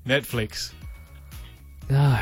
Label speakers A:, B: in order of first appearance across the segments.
A: Netflix.
B: No,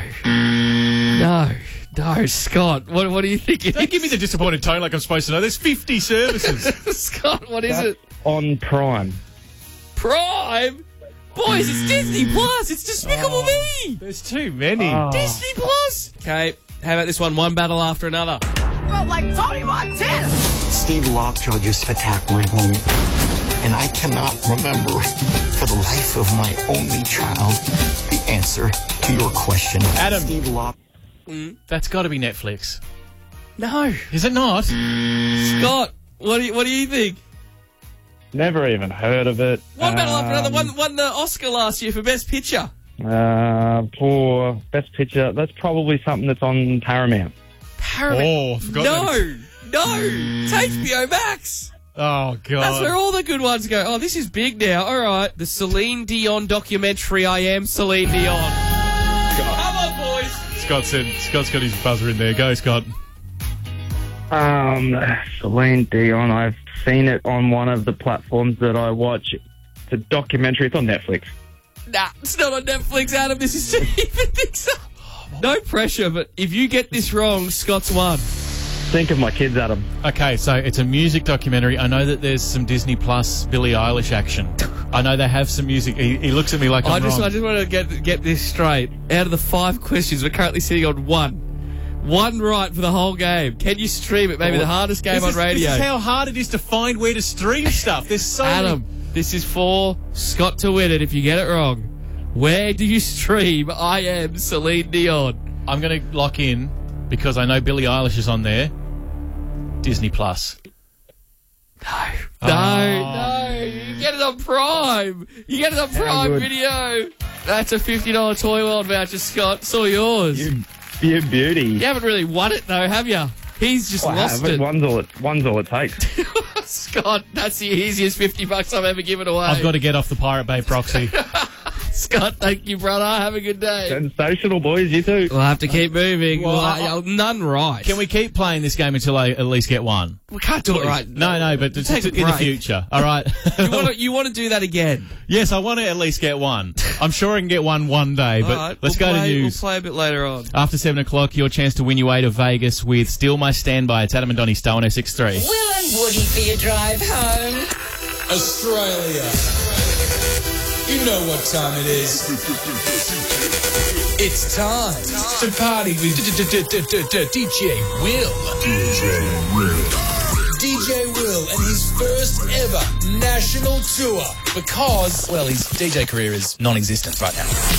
B: Scott. What do you think it
A: Don't
B: is?
A: give me the disappointed tone like I'm supposed to know. There's 50 services.
B: Scott, what is
C: That's
B: it?
C: on Prime.
B: Prime? Boys, it's Disney Plus. It's Despicable Me.
A: There's too many.
B: Disney Plus. Okay, how about this one? One battle after another.
D: Well, like Tony Montana.
E: Steve Lockjaw just attacked my home, and I cannot remember, for the life of my only child, the answer to your question.
A: Adam.
E: Steve Lock.
A: That's got to be Netflix.
B: No,
A: Is it not?
B: Scott. What do you think?
C: Never even heard of it.
B: One battle after another. Won the Oscar last year for Best Picture.
C: For Best Picture, that's probably something that's on Paramount.
B: Paramount.
A: Oh, I forgot that.
B: No, it's HBO Max.
A: Oh, God.
B: That's where all the good ones go. Oh, this is big now. All right, the Celine Dion documentary. I Am Celine Dion. Come on, boys.
A: Scott's got his buzzer in there. Go, Scott.
C: Celine Dion, I've seen it on one of the platforms that I watch. It's a documentary. It's on Netflix.
B: Nah, it's not on Netflix, Adam. This is too even think so. No pressure, but if you get this wrong, Scott's won.
C: Think of my kids, Adam.
A: Okay, so it's a music documentary. I know that there's some Disney Plus Billie Eilish action. I know they have some music. He looks at me like I'm wrong.
B: I just want to get this straight. Out of the 5 questions, we're currently sitting on 1. 1 right for the whole game. Can you stream it? Maybe the hardest game on radio.
A: This is how hard it is to find where to stream stuff. There's so
B: Adam, this is for Scott to win it if you get it wrong. Where do you stream I Am Celine Dion?
A: I'm going to lock in, because I know Billie Eilish is on there, Disney Plus.
B: No. You get it on Prime. You get it on Prime
C: good.
B: Video. That's a $50 Toy World voucher, Scott. It's all yours.
C: You beauty.
B: You haven't really won it, though, have you? He's just lost it.
C: One's all it takes.
B: Scott, that's the easiest $50 I've ever given away.
A: I've got to get off the Pirate Bay proxy.
B: Scott, thank you, brother. Have a good day.
C: Sensational, boys. You too.
B: We'll have to keep moving.
A: Well,
B: None right.
A: Can we keep playing this game until I at least get one?
B: We can't do it right.
A: No, but
B: Take a
A: in the
B: break.
A: future. All right.
B: You want to do that again?
A: Yes, I want to at least get one. I'm sure I can get one day, but
B: All right,
A: let's go to news.
B: We'll play a bit later on.
A: After 7 o'clock, your chance to win your way to Vegas with Steal My Standby. It's Adam and Donnie, Star 106.3.
D: Will and Woody for your drive home.
F: Australia. You know what time it is. It's time to party with DJ Will. DJ Will and his first ever national tour because, well, his DJ career is non-existent right now.